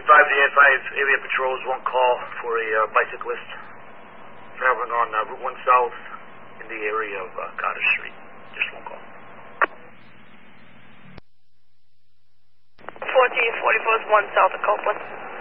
the A5 area patrols, one call for a bicyclist traveling on Route 1 South in the area of Carter Street. Just one call. 1444 is 1 South of Copeland.